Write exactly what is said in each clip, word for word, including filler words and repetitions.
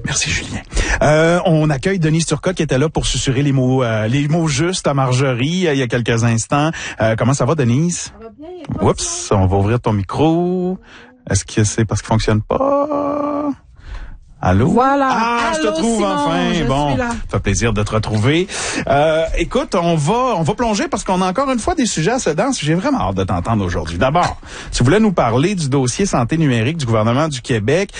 Merci, Julien. Euh, on accueille Denise Turcotte qui était là pour susurrer les mots euh, les mots justes à Marjorie euh, il y a quelques instants. Euh, comment ça va, Denise? Ça va bien. Oups, on va ouvrir ton micro. Est-ce que c'est parce qu'il fonctionne pas? Allô? Voilà. Ah, Allô, je te trouve Simon, enfin. je Bon, suis là. ça fait plaisir de te retrouver. Euh, écoute, on va on va plonger parce qu'on a encore une fois des sujets assez denses. J'ai vraiment hâte de t'entendre aujourd'hui. D'abord, tu voulais nous parler du dossier santé numérique du gouvernement du Québec.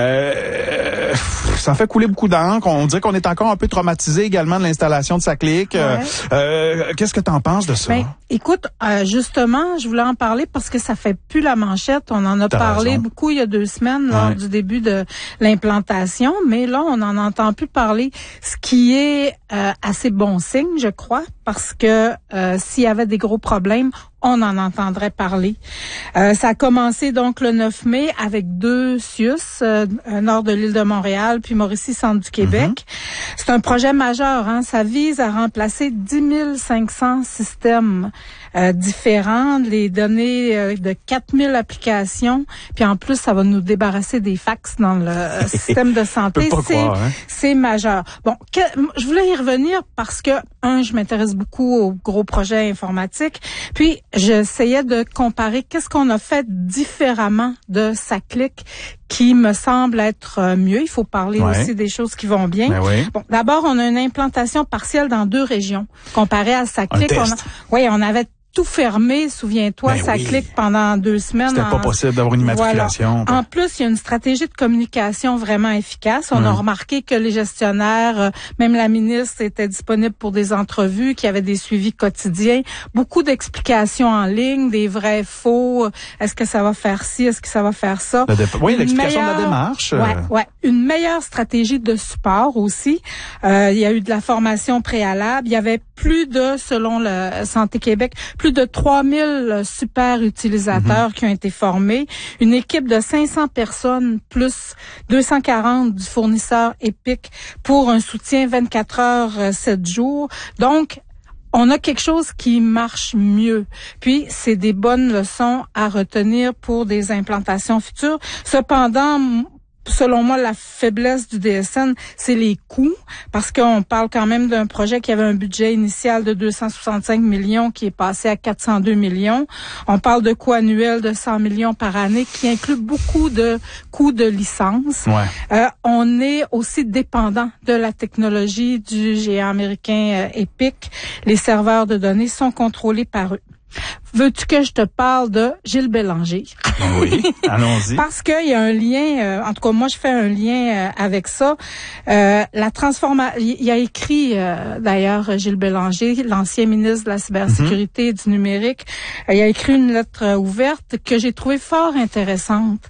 Euh, ça fait couler beaucoup d'encre. On dirait qu'on est encore un peu traumatisé également de l'installation de SACLIC. Ouais. Euh, euh, qu'est-ce que t'en penses de ça? Ben, écoute, euh, justement, je voulais en parler parce que ça fait plus la manchette. On en a T'as parlé raison. beaucoup il y a deux semaines lors Ouais. du début de l'implantation, mais là, on n'en entend plus parler, ce qui est euh, assez bon signe, je crois, parce que euh, s'il y avait des gros problèmes, on en entendrait parler. Euh, ça a commencé donc le neuf mai avec deux C I U S, euh, nord de l'île de Montréal, puis Mauricie, centre du Québec. Mm-hmm. C'est un projet majeur, hein. Ça vise à remplacer dix mille cinq cents systèmes euh, différents, les données euh, de quatre mille applications, puis en plus, ça va nous débarrasser des fax dans le euh, système de santé. C'est, croire, hein? c'est majeur. Bon, que, je voulais y revenir parce que, un, je m'intéresse beaucoup aux gros projets informatiques, puis j'essayais de comparer qu'est-ce qu'on a fait différemment de SACLIC qui me semble être mieux. Il faut parler ouais. aussi des choses qui vont bien. Ben oui. Bon, d'abord, on a une implantation partielle dans deux régions. Comparé à SACLIC, on a, oui, on avait tout fermé, souviens-toi, ben ça oui. clique pendant deux semaines. C'était en... pas possible d'avoir une immatriculation. Voilà. En plus, il y a une stratégie de communication vraiment efficace. On mmh. a remarqué que les gestionnaires, même la ministre, étaient disponibles pour des entrevues, qu'il y avait des suivis quotidiens, beaucoup d'explications en ligne, des vrais faux. Est-ce que ça va faire ci, est-ce que ça va faire ça? Dé... Oui, une l'explication meilleure... de la démarche. Ouais, ouais. Une meilleure stratégie de support aussi. Euh, il y a eu de la formation préalable. Il y avait plus de, selon le Santé Québec, plus de trois mille super utilisateurs mm-hmm. qui ont été formés, une équipe de cinq cents personnes plus deux cent quarante du fournisseur Epic pour un soutien vingt-quatre heures, sept jours. Donc, on a quelque chose qui marche mieux. Puis, c'est des bonnes leçons à retenir pour des implantations futures. Cependant, selon moi, la faiblesse du D S N, c'est les coûts, parce qu'on parle quand même d'un projet qui avait un budget initial de deux cent soixante-cinq millions qui est passé à quatre cent deux millions. On parle de coûts annuels de cent millions par année qui inclut beaucoup de coûts de licence. Ouais. Euh, on est aussi dépendant de la technologie du géant américain euh, Epic. Les serveurs de données sont contrôlés par eux. Veux-tu que je te parle de Gilles Bélanger? Oui, allons-y. Parce qu'il y a un lien, euh, en tout cas moi je fais un lien euh, avec ça. Euh, la transformation, il a écrit euh, d'ailleurs Gilles Bélanger, l'ancien ministre de la cybersécurité mm-hmm. et du numérique, euh, il a écrit une lettre euh, ouverte que j'ai trouvée fort intéressante.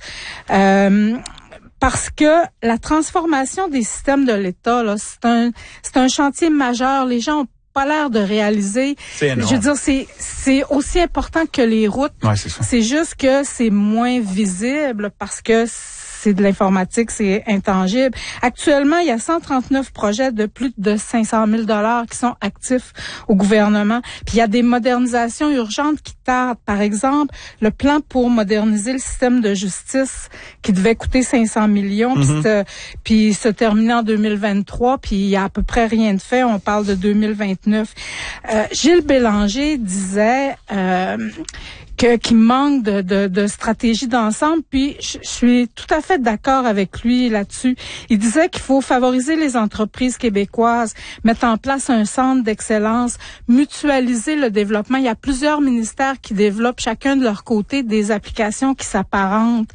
Euh, Parce que la transformation des systèmes de l'État, là, c'est un, c'est un chantier majeur. Les gens ont pas l'air de réaliser. C'est énorme. Je veux dire, c'est, c'est aussi important que les routes. Ouais, c'est ça. C'est juste que c'est moins visible parce que c'est de l'informatique, c'est intangible. Actuellement, il y a cent trente-neuf projets de plus de cinq cent mille dollars qui sont actifs au gouvernement. Puis il y a des modernisations urgentes qui tardent. Par exemple, le plan pour moderniser le système de justice qui devait coûter cinq cents millions, mm-hmm. puis, puis se terminer en deux mille vingt-trois, puis il y a à peu près rien de fait. On parle de deux mille vingt-neuf. Euh, Gilles Bélanger disait euh, que qu'il manque de, de, de stratégie d'ensemble, puis je, je suis tout à fait d'accord avec lui là-dessus. Il disait qu'il faut favoriser les entreprises québécoises, mettre en place un centre d'excellence, mutualiser le développement. Il y a plusieurs ministères qui développent chacun de leur côté des applications qui s'apparentent.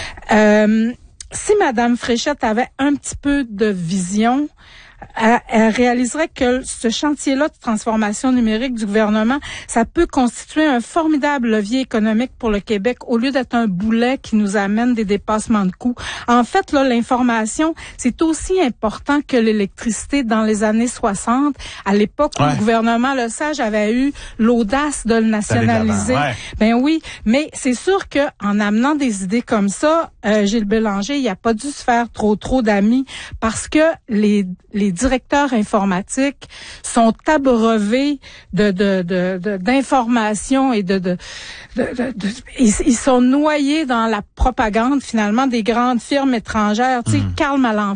Euh, si Madame Fréchette avait un petit peu de vision, Elle, elle réaliserait que ce chantier-là de transformation numérique du gouvernement, ça peut constituer un formidable levier économique pour le Québec au lieu d'être un boulet qui nous amène des dépassements de coûts. En fait, là, l'information, c'est aussi important que l'électricité dans les années soixante. À l'époque où ouais. le gouvernement Lesage avait eu l'audace de le nationaliser. Ouais. Ben oui, mais c'est sûr que en amenant des idées comme ça, euh, Gilles Bélanger, il a pas dû se faire trop trop d'amis parce que les les directeurs informatiques sont abreuvés de, de, de, de d'informations et de, de, de, de, de ils, ils sont noyés dans la propagande finalement des grandes firmes étrangères. Tu sais, Karl Malenfant